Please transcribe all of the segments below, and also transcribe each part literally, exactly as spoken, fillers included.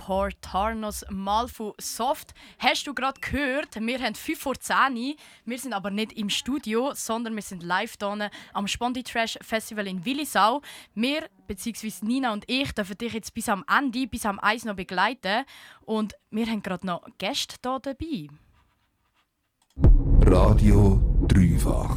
Portarnos mal von Soft. Hast du gerade gehört, wir haben fünf vor zehn. Wir sind aber nicht im Studio, sondern wir sind live hier am Spondi Trash Festival in Willisau. Wir, beziehungsweise Nina und ich, dürfen dich jetzt bis am Ende, bis am eins noch begleiten. Und wir haben gerade noch Gäste hier dabei. Radio Dreifach.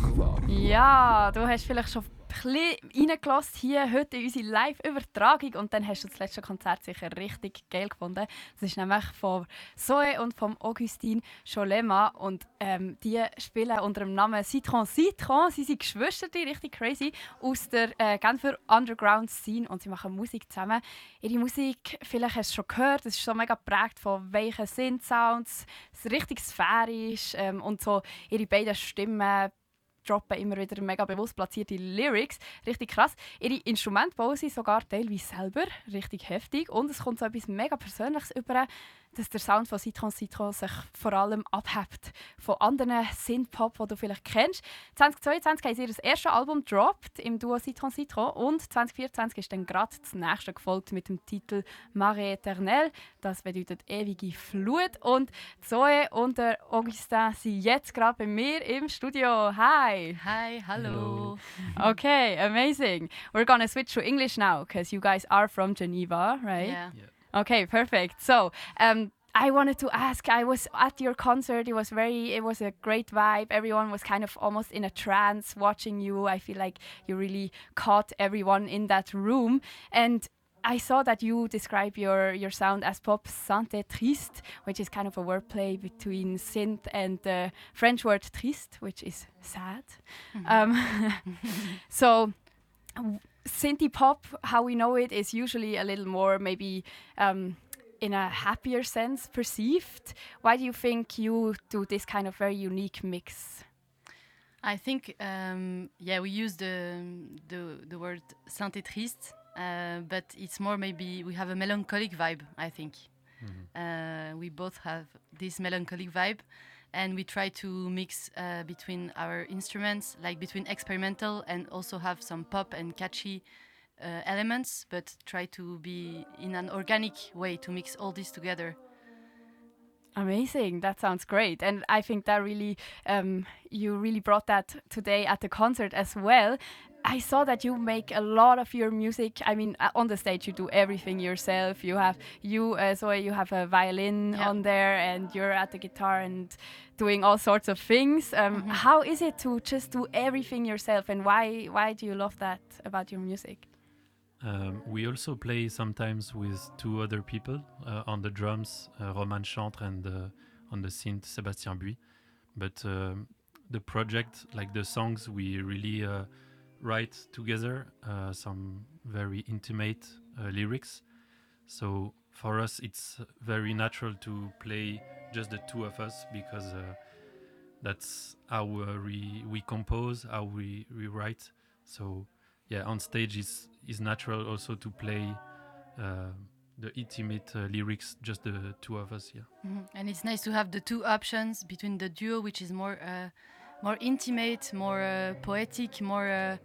Ja, du hast vielleicht schon ein bisschen reingelassen hier heute in unsere Live-Übertragung und dann hast du das letzte Konzert sicher richtig geil gefunden. Das ist nämlich von Zoe und vom Augustin Scholema und ähm, die spielen unter dem Namen Citron Citron. Sie sind Geschwister, die richtig crazy, aus der äh, Genfer Underground-Szene und sie machen Musik zusammen. Ihre Musik, vielleicht hast du schon gehört, es ist so mega geprägt von weichen Synth-Sounds, es ist richtig sphärisch ähm, und so ihre beiden Stimmen droppen immer wieder mega bewusst platzierte Lyrics. Richtig krass. Ihre Instrumente bauen sie sogar teilweise selber. Richtig heftig. Und es kommt so etwas mega Persönliches über, dass der Sound von Citron Citron sich vor allem abhebt von anderen Synth-Pop, die du vielleicht kennst. zwanzig zweiundzwanzig haben sie ihr erstes Album gedroppt im Duo Citron Citron und zwanzig vierundzwanzig ist dann gerade das nächste gefolgt mit dem Titel Marée Éternelle. Das bedeutet ewige Flut. Und Zoe und der Augustin sind jetzt gerade bei mir im Studio. Hi! Hi, hallo. Okay, amazing. We're gonna switch to English now because you guys are from Geneva, right? Yeah. Yeah. Okay, perfect. So, um, I wanted to ask. I was at your concert. It was very. It was a great vibe. Everyone was kind of almost in a trance watching you. I feel like you really caught everyone in that room. And I saw that you describe your, your sound as pop santé triste, which is kind of a wordplay between synth and the French word triste, which is sad. Mm-hmm. Um, so. Synthy pop, how we know it, is usually a little more maybe um, in a happier sense perceived. Why do you think you do this kind of very unique mix? I think, um, yeah, we use the the, the word santé triste, uh, but it's more maybe we have a melancholic vibe, I think. Mm-hmm. Uh, we both have this melancholic vibe, and we try to mix uh, between our instruments, like between experimental and also have some pop and catchy uh, elements, but try to be in an organic way to mix all this together. Amazing, that sounds great. And I think that really, um, you really brought that today at the concert as well. I saw that you make a lot of your music. I mean, uh, on the stage you do everything yourself. You have you, uh, so you have a violin Yeah. on there, and you're at the guitar and doing all sorts of things. Um, Mm-hmm. How is it to just do everything yourself, and why why do you love that about your music? Um, we also play sometimes with two other people uh, on the drums, uh, Roman Chantre, and uh, on the synth, Sébastien Buis. But um, the project, like the songs, we really uh, write together uh, some very intimate uh, lyrics. So for us, it's very natural to play just the two of us because uh, that's how uh, we we compose, how we, we write. So yeah, on stage is is natural also to play uh, the intimate uh, lyrics, just the two of us. Yeah. Mhm. And it's nice to have the two options between the duo, which is more uh, more intimate, more uh, poetic, more, uh,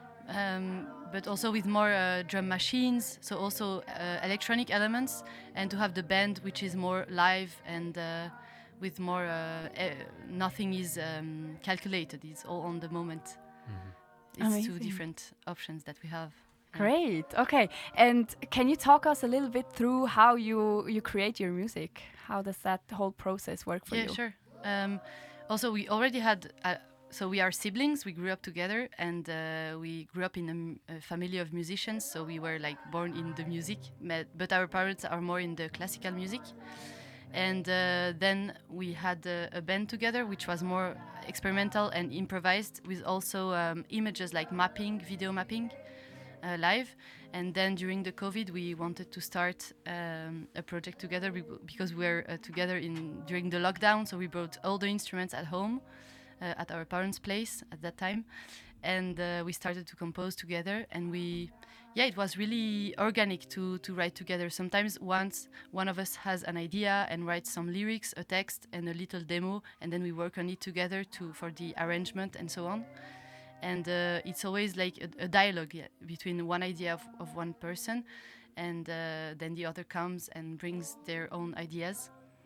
um, but also with more uh, drum machines, so also uh, electronic elements, and to have the band, which is more live and uh, with more uh, uh, nothing is um, calculated. It's all on the moment. It's Amazing. two different options that we have. Great. Okay. And can you talk us a little bit through how you you create your music? How does that whole process work for Yeah, you? sure. Um, also, we already had, uh, so we are siblings. We grew up together, and uh, we grew up in a, m- a family of musicians. So we were like born in the music, ma- but our parents are more in the classical music. And uh, then we had uh, a band together, which was more experimental and improvised, with also um, images like mapping, video mapping, uh, live. And then during the COVID, we wanted to start um, a project together we, because we were uh, together in during the lockdown. So we brought all the instruments at home, uh, at our parents' place at that time, and uh, we started to compose together. And we, yeah, it was really organic to to write together. Sometimes once one of us has an idea and writes some lyrics, a text, and a little demo, and then we work on it together to for the arrangement and so on. And uh, it's always like a, a dialogue, yeah, between one idea of, of one person and uh, then the other comes and brings their own ideas.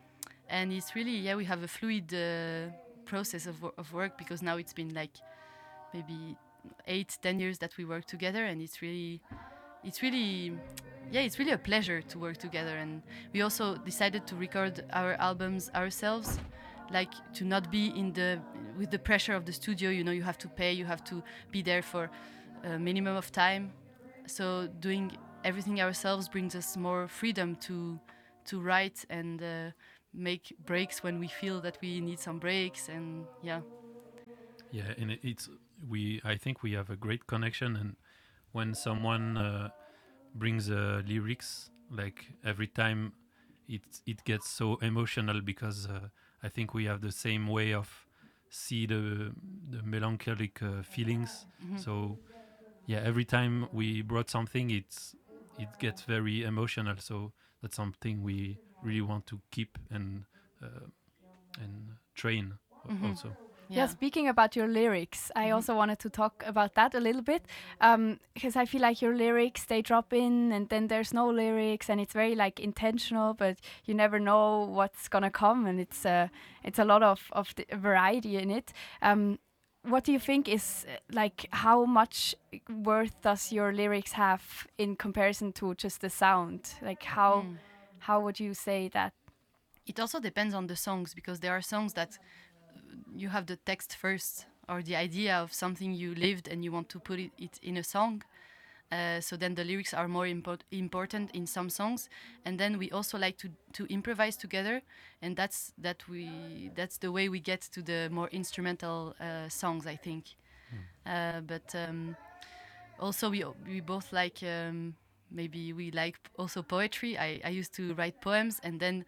And it's really, yeah, we have a fluid uh, process of, wo- of work, because now it's been like maybe eight, ten years that we work together, and it's really, it's really, yeah, it's really a pleasure to work together. And we also decided to record our albums ourselves, like to not be in the with the pressure of the studio. You know, you have to pay, you have to be there for a minimum of time. So doing everything ourselves brings us more freedom to to write and uh, make breaks when we feel that we need some breaks. And yeah. Yeah, and it- it's we. I think we have a great connection, and when someone uh, brings uh, lyrics, like every time, it it gets so emotional because uh, I think we have the same way of see the the melancholic uh, feelings. Mhm. So yeah, every time we brought something, it's it gets very emotional. So that's something we really want to keep and uh, and train a- Mhm. also. Yeah. Speaking about your lyrics, I Mhm. also wanted to talk about that a little bit, because I feel like your lyrics, they drop in and then there's no lyrics, and it's very like intentional, but you never know what's gonna come, and it's uh, it's a lot of of the variety in it. Um, what do you think is uh, like how much worth does your lyrics have in comparison to just the sound? Like how Mm. how would you say that? It also depends on the songs, because there are songs that uh, you have the text first, or the idea of something you lived and you want to put it, it in a song. Uh, so then the lyrics are more import- important in some songs, and then we also like to to improvise together, and that's that we that's the way we get to the more instrumental uh, songs, I think. Uh, but um, also we we both like um, maybe we like also poetry. I, I used to write poems, and then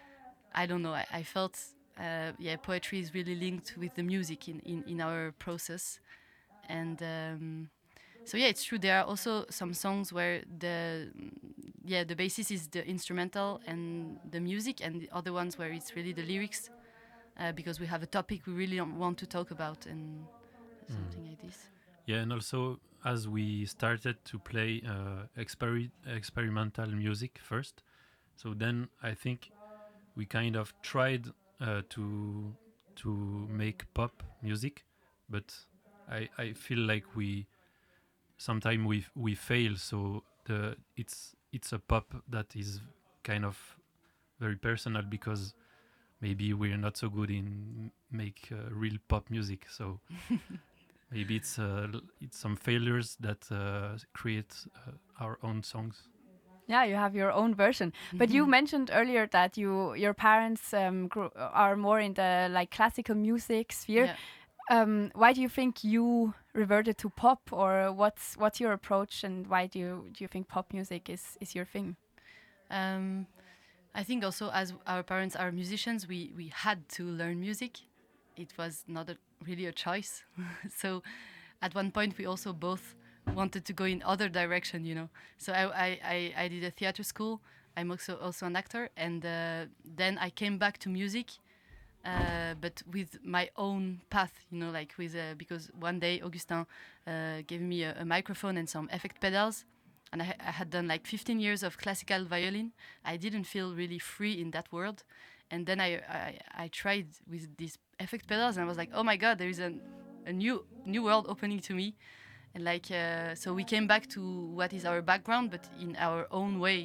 I don't know. I, I felt, uh, yeah, poetry is really linked with the music in, in, in our process. And um, so, yeah, it's true. There are also some songs where the, yeah, the basis is the instrumental and the music, and the other ones where it's really the lyrics, uh, because we have a topic we really don't want to talk about, and something like this. Yeah, and also as we started to play uh, experi- experimental music first, so then I think we kind of tried uh, to to make pop music, but I, I feel like we sometimes we we fail. So the it's it's a pop that is kind of very personal because maybe we're not so good in make uh, real pop music. So maybe it's uh, l- it's some failures that uh, create uh, our own songs. Yeah, you have your own version. But you Mhm. mentioned earlier that you your parents um, grew, are more in the like classical music sphere. Yeah. Um, why do you think you reverted to pop, or what's what's your approach, and why do you do you think pop music is is your thing? Um, I think also as our parents are musicians, we, we had to learn music. It was not a, really a choice. So at one point we also both wanted to go in other direction, you know. So I, I, I, I did a theater school. I'm also also an actor, and uh, then I came back to music, uh, but with my own path, you know, like with uh, because one day Augustin uh, gave me a, a microphone and some effect pedals, and I, ha- I had done like fifteen years of classical violin. I didn't feel really free in that world, and then I I, I tried with these effect pedals, and I was like, oh my god, there is a a new new world opening to me, and like uh, so we came back to what is our background, but in our own way.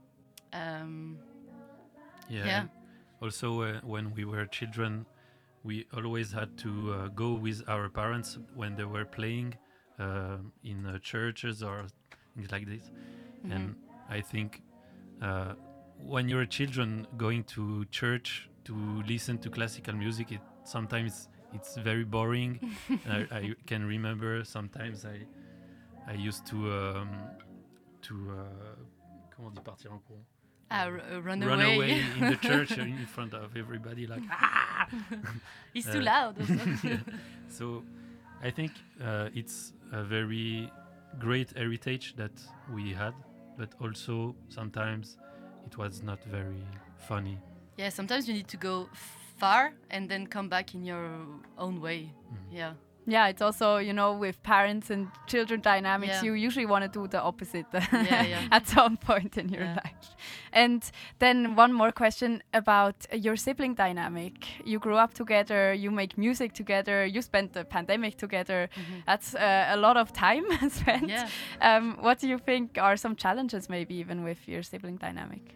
Um, Yeah. Yeah. And also, uh, when we were children, we always had to uh, go with our parents when they were playing uh, in uh, churches or things like this. mhm. And I think uh, when you're children going to church to listen to classical music, it sometimes it's very boring. I, I can remember sometimes I I used to um, to uh, comment on dit partir en courant. Ah, r- uh, run, Run away. away in the church in front of everybody, like ah! It's too Uh, loud. Also. Yeah. So I think uh, it's a very great heritage that we had, but also sometimes it was not very funny. Yeah, sometimes you need to go far and then come back in your own way. Mhm. Yeah. Yeah, it's also, you know, with parents and children dynamics, Yeah. you usually want to do the opposite Yeah, yeah. at some point in your Yeah. life. And then one more question about your sibling dynamic. You grew up together, you make music together, you spent the pandemic together. Mhm. That's uh, a lot of time spent. Yeah. Um, what do you think are some challenges, maybe even with your sibling dynamic?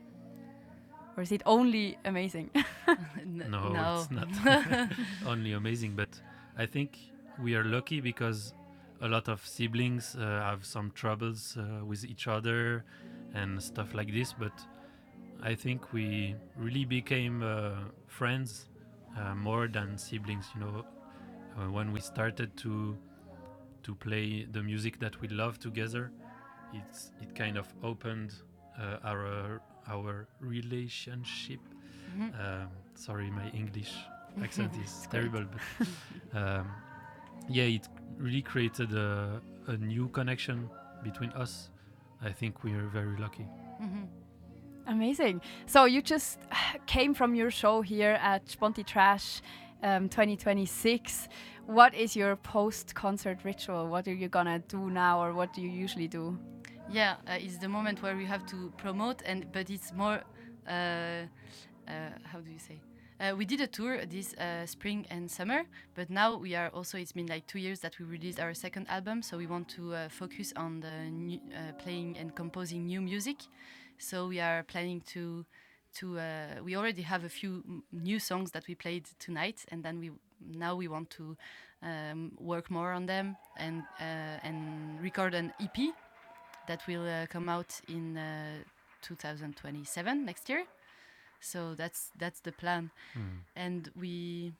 Or is it only amazing? N- No, no. it's not only amazing, but I think we are lucky because a lot of siblings uh, have some troubles uh, with each other and stuff like this. But I think we really became uh, friends uh, more than siblings. You know, uh, when we started to to play the music that we love together, it's it kind of opened uh, our our relationship. Mhm. Um, sorry, my English accent is It's great. terrible, but um, yeah, it really created a, a new connection between us. I think we are very lucky. Mhm. Amazing. So you just came from your show here at Sponti Trash um, twenty twenty-six. What is your post-concert ritual? What are you gonna do now, or what do you usually do? Yeah, uh, it's the moment where we have to promote, and but it's more. Uh, uh, how do you say? Uh, we did a tour this uh, spring and summer, but now we are also. It's been like two years that we released our second album, so we want to uh, focus on the new, uh, playing and composing new music. So we are planning to to. Uh, we already have a few m- new songs that we played tonight, and then we now we want to um, work more on them and uh, and record an E P that will uh, come out in uh, two thousand twenty-seven next year. So that's that's the plan, Mm. and we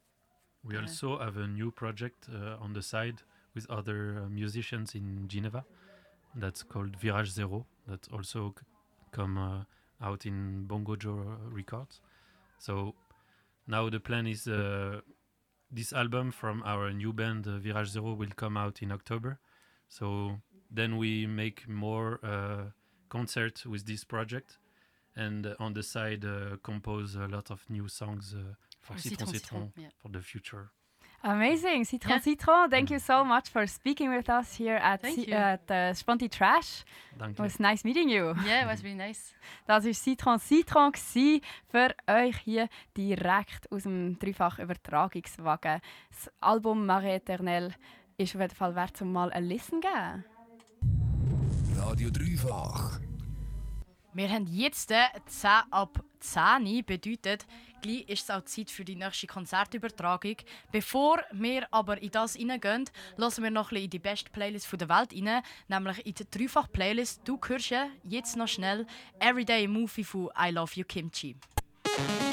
We Yeah. also have a new project uh, on the side with other uh, musicians in Geneva. That's called Virage Zero. That also c- come uh, out in Bongo Joe Records. So now the plan is uh, this album from our new band uh, Virage Zero will come out in October. So then we make more uh, concerts with this project, and uh, on the side uh, compose a lot of new songs uh, for or Citron Citron yeah. for the future. Amazing, Citron Yeah. Citron. Thank you so much for speaking with us here at Thank Si- you. at uh, Sponti Trash. Danke. It was nice meeting you. Yeah, it was really nice. Das war Citron Citron gsi für euch hier direkt aus dem Dreifach-Übertragungswagen. Das Album Marie Éternelle ist auf jeden Fall wert, um mal ein Listen zu geben. Radio Dreifach. Wir haben jetzt äh, zehn ab zehn, bedeutet, gleich ist es auch Zeit für die nächste Konzertübertragung. Bevor wir aber in das hineingehen, lassen wir noch ein bisschen in die beste Playlist der Welt rein, nämlich in die Dreifach-Playlist. Du hörst jetzt noch schnell Everyday Movie von I Love You Kimchi.